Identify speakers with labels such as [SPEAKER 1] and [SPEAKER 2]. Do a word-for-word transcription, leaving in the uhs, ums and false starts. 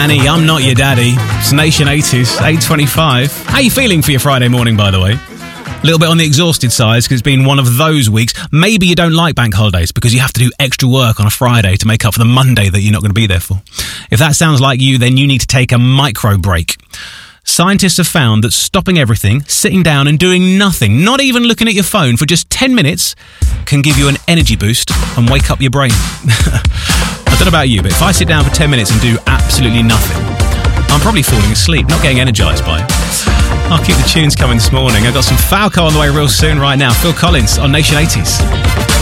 [SPEAKER 1] Annie, I'm not your daddy. It's Nation eighties, eight twenty-five. How you feeling for your Friday morning, by the way? A little bit on the exhausted side because it's been one of those weeks. Maybe you don't like bank holidays because you have to do extra work on a Friday to make up for the Monday that you're not going to be there for. If that sounds like you, then you need to take a micro break. Scientists have found that stopping everything, sitting down and doing nothing, not even looking at your phone for just ten minutes, can give you an energy boost and wake up your brain. I don't know about you, but if I sit down for ten minutes and do absolutely nothing, I'm probably falling asleep, not getting energised by it. I'll keep the tunes coming this morning. I've got some Falco on the way real soon right now. Phil Collins on Nation eighties.